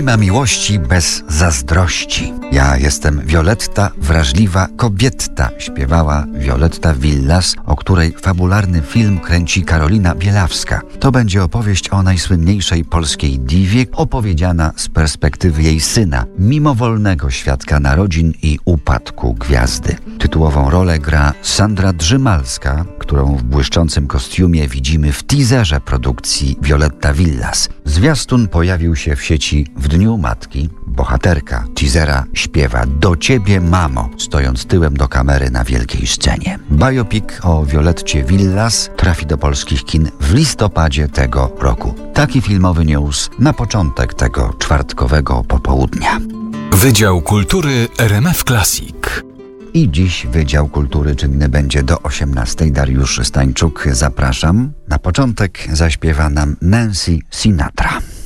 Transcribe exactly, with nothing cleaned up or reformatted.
ma miłości bez zazdrości. Ja jestem Violetta, wrażliwa kobietta, śpiewała Violetta Villas, o której fabularny film kręci Karolina Bielawska. To będzie opowieść o najsłynniejszej polskiej diwie, opowiedziana z perspektywy jej syna, mimowolnego świadka narodzin i upadku gwiazdy. Tytułową rolę gra Sandra Drzymalska, którą w błyszczącym kostiumie widzimy w teaserze produkcji Violetta Villas. Zwiastun pojawił się w sieci w Dniu Matki. Bohaterka teasera śpiewa "Do ciebie, mamo", stojąc tyłem do kamery na wielkiej scenie. Biopic o Violetcie Villas trafi do polskich kin w listopadzie tego roku. Taki filmowy news na początek tego czwartkowego popołudnia. Wydział Kultury R M F Classic. I dziś Wydział Kultury czynny będzie do osiemnastej. Dariusz Stańczuk, zapraszam. Na początek zaśpiewa nam Nancy Sinatra.